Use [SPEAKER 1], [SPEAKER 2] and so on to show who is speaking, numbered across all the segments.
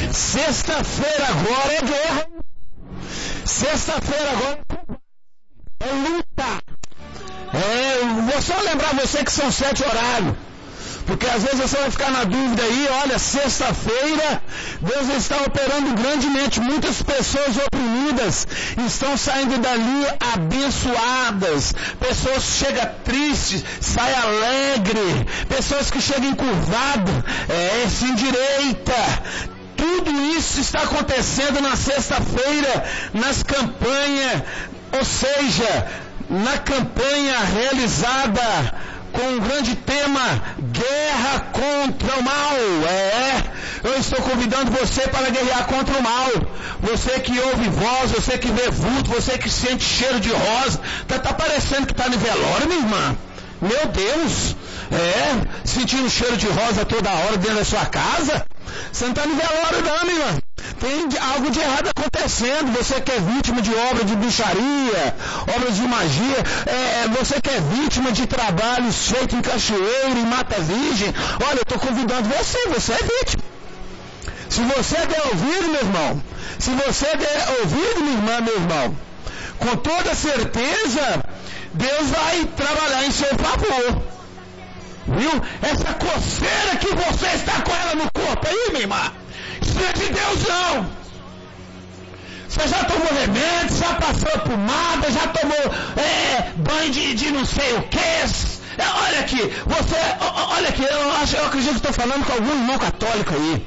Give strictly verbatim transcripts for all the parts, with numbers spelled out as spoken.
[SPEAKER 1] Sexta-feira agora é guerra. Sexta-feira agora é luta. É, vou só lembrar você que são sete horários. Porque às vezes você vai ficar na dúvida aí, olha, sexta-feira, Deus está operando grandemente. Muitas pessoas oprimidas estão saindo dali abençoadas. Pessoas que chegam tristes, saem alegre. Pessoas que chegam encurvadas, é, se endireita. Tudo isso está acontecendo na sexta-feira, nas campanhas, ou seja, na campanha realizada com um grande tema, guerra contra o mal. É, eu estou convidando você para guerrear contra o mal. Você que ouve voz, você que vê vulto, você que sente cheiro de rosa, tá, tá parecendo que está no velório, minha irmã. Meu Deus, é, sentindo cheiro de rosa toda hora dentro da sua casa. Você não está no velório não, minha irmã. Tem algo de errado acontecendo. Você que é vítima de obra de bruxaria, obras de magia, é, você que é vítima de trabalhos feitos em cachoeiro, em mata virgem, olha, eu estou convidando você, você é vítima. Se você der ouvido, meu irmão, se você der ouvido, minha irmã, meu irmão, com toda certeza, Deus vai trabalhar em seu favor. Viu? Essa coceira que você está com ela no corpo aí, minha irmã, isso não é de Deus não. Você já tomou remédio, já passou pomada, já tomou é, banho de, de não sei o que. É, olha aqui, você, olha aqui, eu, acho, eu acredito que estou falando com algum irmão católico aí.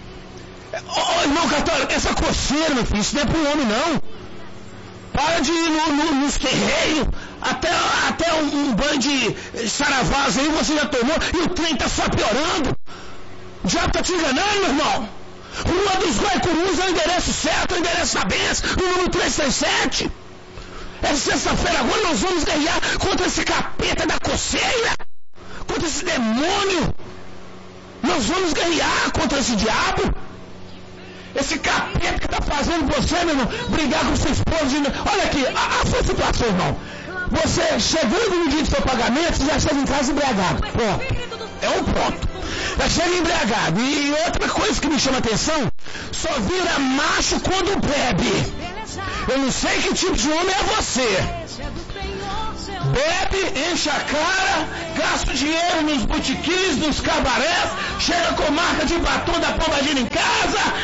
[SPEAKER 1] Ô, irmão católico, essa coceira, meu filho, isso não é para o homem não. Para de ir no, no, nos terreiros, até, até um, um banho de saravás aí você já tomou e o trem está só piorando. O diabo está te enganando, meu irmão. Rua dos Guaicurus é o endereço certo, é o endereço da benção, o número trezentos e trinta e sete. Essa sexta-feira agora nós vamos guerrear contra esse capeta da coceira, contra esse demônio. Nós vamos guerrear contra esse diabo. Esse capeta que está fazendo você, meu irmão, brigar com sua esposa. Olha aqui, a, a sua situação, irmão. Você chegando no dia do seu pagamento, você já chega em casa embriagado. Pronto. É um ponto. Já chega embriagado. E outra coisa que me chama a atenção, só vira macho quando bebe. Eu não sei que tipo de homem é você. Bebe, enche a cara, gasta dinheiro nos botiquins, nos cabarés, chega com marca de batom da Pombagira em casa,